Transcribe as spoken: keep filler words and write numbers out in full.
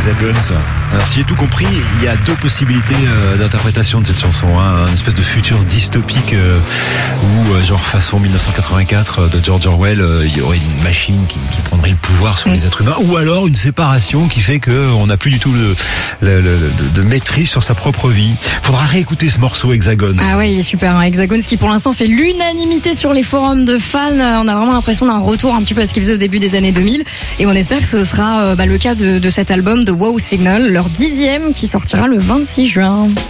Hexagons. Alors si j'ai tout compris, il y a deux possibilités euh, d'interprétation de cette chanson. Hein. Un espèce de futur dystopique euh, où, euh, genre façon dix-neuf cent quatre-vingt-quatre de George Orwell, euh, il y aurait une machine qui, qui prendrait le pouvoir sur mmh. les êtres humains. Ou alors une séparation qui fait qu'on n'a plus du tout le, le, le, de, de maîtrise sur sa propre vie. Faudra réécouter ce morceau Hexagone. Ah ouais, il est super. Hein. Hexagone, ce qui pour l'instant fait l'unanimité sur les forums de fans. On a vraiment l'impression d'un retour un petit peu à ce qu'ils faisaient au début des années deux mille. Et on espère que ce sera euh, bah, le cas de, de cet album de Wow Signal, leur dixième qui sortira le vingt-six juin.